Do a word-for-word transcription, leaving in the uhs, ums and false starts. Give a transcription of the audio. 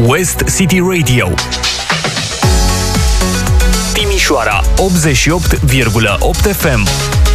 West City Radio. Timișoara optzeci și opt virgulă opt F M.